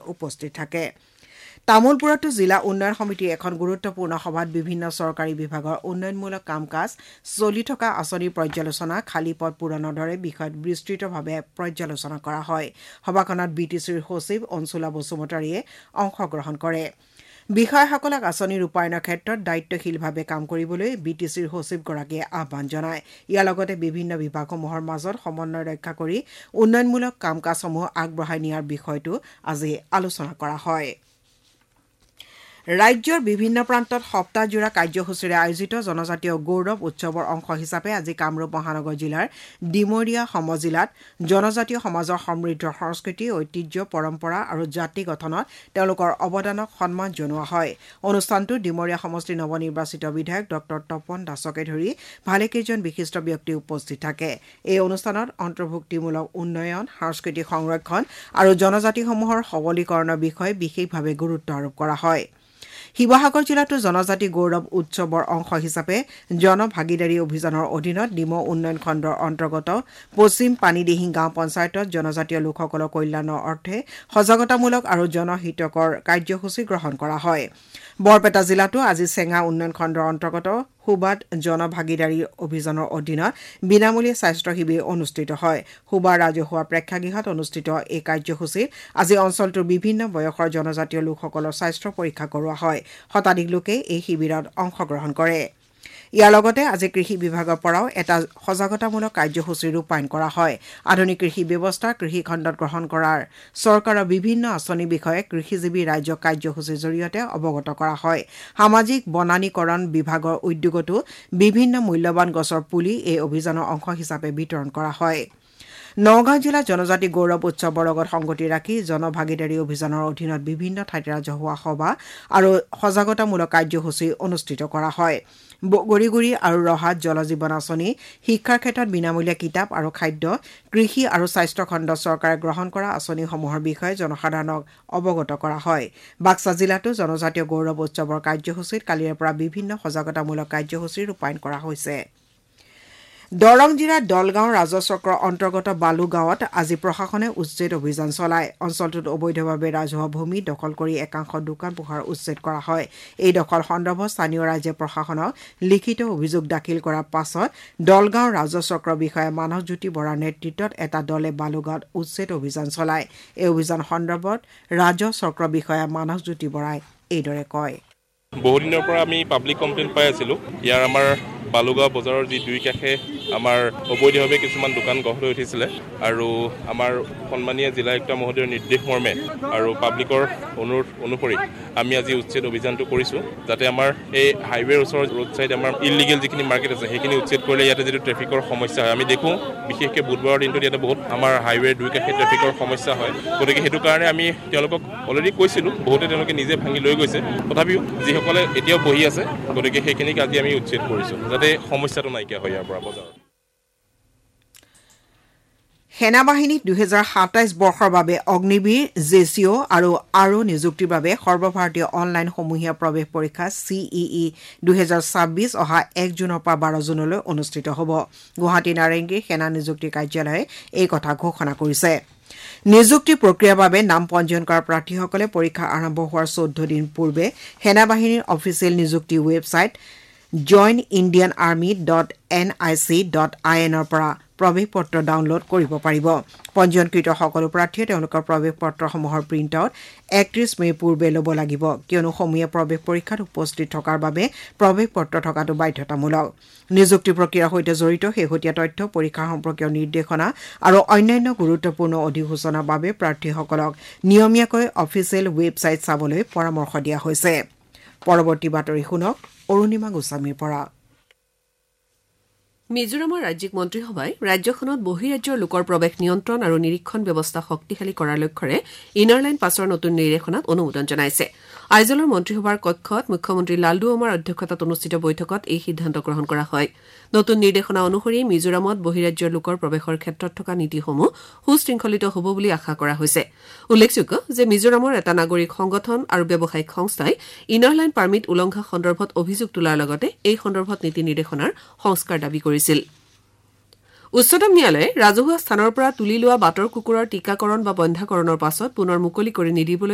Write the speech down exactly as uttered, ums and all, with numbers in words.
উপস্থিত থাকে তামুলপুৰতো জিলা উন্নয়ন সমিতিৰ এখন গুৰুত্বপূৰ্ণ সভাত বিভিন্ন চৰকাৰী বিভাগৰ উন্নয়নমূলক কাম কাজ চলি থকা আঁচনিৰ পৰ্যালোচনা খালী পদ পূৰণৰ দৰে বিষয়ত বিস্তৃতভাৱে পৰ্যালোচনা কৰা হয় সভাখনত বি টি চিৰ সচিব অঞ্চুলা বসুমতাৰীয়ে অংশগ্ৰহণ কৰে বিষয়াসকলক আঁচনি ৰূপায়ণৰ ক্ষেত্ৰত দায়িত্বশীলভাৱে কাম কৰিবলৈ বি টি চিৰ সচিবগৰাকীয়ে আহ্বান জনায় ইয়াৰ লগতে বিভিন্ন বিভাগসমূহৰ মাজত সমন্বয় ৰক্ষা কৰি উন্নয়নমূলক কাম কাজসমূহ আগবঢ়াই নিয়াৰ বিষয়টো আজি আলোচনা কৰা হয় ৰাজ্যৰ বিভিন্ন প্ৰান্তত সপ্তাহজোৰা কাৰ্যসূচীৰে আয়োজিত জনজাতীয় গৌৰৱ উৎসৱৰ অংশ হিচাপে আজি কামৰূপ মহানগৰ জিলাৰ ডিমৰীয়া সমজিলাত জনজাতীয় সমাজৰ সমৃদ্ধ সংস্কৃতি ঐতিহ্য পৰম্পৰা আৰু জাতি গঠনত তেওঁলোকৰ অৱদানক সন্মান জনোৱা হয় অনুষ্ঠানটোত ডিমৰীয়া সমষ্টিৰ নৱনিৰ্বাচিত বিধায়ক ডক্টৰ তপন দাসকে ধৰি ভালেকেইজন বিশিষ্ট ব্যক্তি উপস্থিত থাকে এই অনুষ্ঠানত অন্তৰ্ভুক্তিমূলক উন্নয়ন সাংস্কৃতিক সংৰক্ষণ আৰু জনজাতিসমূহৰ সবলীকৰণৰ বিষয়ে বিশেষভাৱে গুৰুত্ব আৰোপ কৰা হয় শিৱসাগৰ জিলাতো জনজাতি গৌৰৱ উৎসৱৰ অংশ হিচাপে জনভাগিদাৰী অভিযানৰ অধীনত ডিমৌ উন্নয়ন খণ্ডৰ অন্তৰ্গত পশ্চিম পানীদিহিং গাঁও পঞ্চায়তত জনজাতীয় লোকসকলৰ কল্যাণৰ অৰ্থে সজাগতামূলক আৰু জনহিতকৰ কাৰ্যসূচী গ্ৰহণ কৰা হয় বৰপেটা জিলাতো আজি চেঙা উন্নয়ন খণ্ডৰ অন্তৰ্গত সুবাত জনভাগিদাৰী অভিযানৰ অধীনত বিনামূলীয়া স্বাস্থ্য শিবিৰ অনুষ্ঠিত হয় সুবা ৰাজহুৱা প্ৰেক্ষাগৃহত অনুষ্ঠিত এই কাৰ্যসূচীত আজি অঞ্চলটোৰ বিভিন্ন বয়সৰ জনজাতীয় লোকসকলৰ স্বাস্থ্য পৰীক্ষা কৰোৱা হয় শতাধিক লোকে এই শিবিৰত অংশগ্ৰহণ কৰে ইয়াৰ লগতে আজি কৃষি বিভাগৰ পৰাও এটা সজাগতামূলক কাৰ্যসূচী ৰূপায়ণ কৰা হয় আধুনিক কৃষি ব্যৱস্থা কৃষি খণ্ডত গ্ৰহণ কৰাৰ চৰকাৰৰ বিভিন্ন আঁচনিৰ বিষয়ে কৃষিজীৱী ৰাজ্যক কাৰ্যসূচীৰ জৰিয়তে অৱগত কৰা হয় সামাজিক বনানীকৰণ বিভাগৰ উদ্যোগতো বিভিন্ন মূল্যৱান গছৰ পুলি এই অভিযানৰ অংশ হিচাপে বিতৰণ কৰা হয় নগাঁও জিলা জনজাতি গৌৰৱ উৎসৱৰ লগত সংগতি ৰাখি জনভাগিদাৰী অভিযানৰ অধীনত বিভিন্ন ঠাইত ৰাজহুৱা সভা আৰু সজাগতামূলক কাৰ্যসূচী অনুষ্ঠিত কৰা হয় বগৰীগুৰি আৰু ৰহাত জলজীৱন আঁচনি শিক্ষাৰ ক্ষেত্ৰত বিনামূলীয়া কিতাপ আৰু খাদ্য কৃষি আৰু স্বাস্থ্য খণ্ড চৰকাৰে গ্ৰহণ কৰা আঁচনিসমূহৰ বিষয়ে জনসাধাৰণক অৱগত কৰা হয় বাক্সা জিলাতো জনজাতীয় গৌৰৱ উৎসৱৰ কাৰ্যসূচীত কালিৰে পৰা বিভিন্ন সজাগতামূলক কাৰ্যসূচী ৰূপায়ণ কৰা হৈছে দৰং জিলাৰ দলগাঁও ৰাজচক্ৰৰ অন্তৰ্গত বালু গাঁৱত আজি প্ৰশাসনে উচ্ছেদ অভিযান চলায় অঞ্চলটোত অবৈধভাৱে ৰাজহুৱা ভূমি দখল কৰি একাংশ দোকান পোহাৰ উচ্ছেদ কৰা হয় এই দখল সন্দৰ্ভত স্থানীয় ৰাইজে প্ৰশাসনক লিখিত অভিযোগ দাখিল কৰাৰ পাছত দলগাঁও ৰাজচক্ৰৰ বিষয়া মানসজ্যোতি বৰাৰ নেতৃত্বত এটা দলে বালুগাঁৱত উচ্ছেদ অভিযান চলায় এই অভিযান সন্দৰ্ভত ৰাজচক্ৰ বিষয়া মানসজ্যোতি বৰাই এইদৰে কয় বহুদিনৰ পৰা আমি পাব্লিক কমপ্লেইন পাই আছিলোঁ ইয়াৰ আমাৰ বালুগাঁও বজাৰৰ যি দুই কাষে আমাৰ অবৈধভাৱে কিছুমান দোকান গঢ় লৈ উঠিছিলে আৰু আমাৰ সন্মানীয় জিলা আয়ুক্ত মহোদয়ৰ নিৰ্দেশ মৰ্মে আৰু পাব্লিকৰ অনুৰোধ অনুসৰি আমি আজি উচ্ছেদ অভিযানটো কৰিছোঁ যাতে আমাৰ এই হাইৱেৰ ওচৰৰ ৰোড ছাইড আমাৰ ইলিগেল যিখিনি মাৰ্কেট আছে সেইখিনি উচ্ছেদ কৰিলে ইয়াতে যিটো ট্ৰেফিকৰ সমস্যা হয় আমি দেখোঁ বিশেষকৈ বুধবাৰৰ দিনটোত ইয়াতে বহুত আমাৰ হাইৱেৰ দুই কাষে ট্ৰেফিকৰ সমস্যা হয় গতিকে সেইটো কাৰণে আমি তেওঁলোকক অলৰেডি কৈছিলোঁ বহুতে তেওঁলোকে নিজে ভাঙি লৈ গৈছে তথাপিও যিসকলে এতিয়াও বহি আছে গতিকে সেইখিনিক আজি আমি উচ্ছেদ কৰিছোঁ যাতে সমস্যাটো নাইকিয়া হয় ইয়াৰ পৰা বজাৰত সেনাবাহিনীত দুহেজাৰ সাতাইছ বৰ্ষৰ বাবে অগ্নিবীৰ জেচিঅ আৰু আৰো নিযুক্তিৰ বাবে সৰ্বভাৰতীয় অনলাইন সমূহীয়া প্ৰৱেশ পৰীক্ষা চি ই ই দুহেজাৰ ছাব্বিছ অহা এক জুনৰ পৰা বাৰ জুনলৈ অনুষ্ঠিত হ'ব গুৱাহাটী নাৰেংগীৰ সেনা নিযুক্তি কাৰ্যালয়ে এই কথা ঘোষণা কৰিছে নিযুক্তি প্ৰক্ৰিয়াৰ বাবে নাম পঞ্জীয়ন কৰা প্ৰাৰ্থীসকলে পৰীক্ষা আৰম্ভ হোৱাৰ চৈধ্য দিন পূৰ্বে সেনাবাহিনীৰ অফিচিয়েল নিযুক্তি website join Indian army dot N I C dot আই এনৰ পৰা প্ৰৱেশ পত্ৰ ডাউনলোড কৰিব পাৰিব পঞ্জীয়নকৃত সকলো প্ৰাৰ্থীয়ে তেওঁলোকৰ প্ৰৱেশ পত্ৰসমূহৰ প্ৰিণ্ট আউট একত্ৰিছ মে পূৰ্বে ল'ব লাগিব কিয়নো সমূহীয়া প্ৰৱেশ পৰীক্ষাত উপস্থিত থকাৰ বাবে প্ৰৱেশ পত্ৰ থকাটো বাধ্যতামূলক নিযুক্তি প্ৰক্ৰিয়াৰ সৈতে জড়িত শেহতীয়া তথ্য পৰীক্ষা সম্পৰ্কীয় নিৰ্দেশনা আৰু অন্যান্য গুৰুত্বপূৰ্ণ অধিসূচনাৰ বাবে প্ৰাৰ্থীসকলক নিয়মীয়াকৈ অফিচিয়েল ৱেবছাইট চাবলৈ পৰামৰ্শ দিয়া হৈছে পৰৱৰ্তী বাতৰি শুনক অৰুণিমা গোস্বামীৰ পৰা মিজোৰামৰ ৰাজ্যিক মন্ত্ৰীসভাই ৰাজ্যখনত বহিৰাজ্যৰ লোকৰ প্ৰৱেশ নিয়ন্ত্ৰণ আৰু নিৰীক্ষণ ব্যৱস্থা শক্তিশালী কৰাৰ লক্ষ্যৰে ইনাৰ লাইন পাছৰ নতুন নিৰ্দেশনাত অনুমোদন জনাইছে আইজলৰ মন্ত্ৰীসভাৰ কক্ষত মুখ্যমন্ত্ৰী লালডু ওমাৰ অধ্যক্ষতাত অনুষ্ঠিত বৈঠকত এই সিদ্ধান্ত গ্ৰহণ কৰা হয় নতুন নিৰ্দেশনা অনুসৰি মিজোৰামত বহিৰাজ্যৰ লোকৰ প্ৰৱেশৰ ক্ষেত্ৰত থকা নীতিসমূহ সুশৃংখলিত হ'ব বুলি আশা কৰা হৈছে উল্লেখযোগ্য যে মিজোৰামৰ এটা নাগৰিক সংগঠন আৰু ব্যৱসায়িক সংস্থাই ইনাৰ লাইন পাৰ্মিট উলংঘা সন্দৰ্ভত অভিযোগ তোলাৰ লগতে এই সন্দৰ্ভত নীতি নিৰ্দেশনাৰ সংস্কাৰ দাবী কৰিছিল উচ্চতম ন্যায়ালয়ে ৰাজহুৱা স্থানৰ পৰা তুলি লোৱা বাটৰ কুকুৰৰ টীকাকৰণ বা বন্ধাকৰণৰ পাছত পুনৰ মুকলি কৰি নিদিবলৈ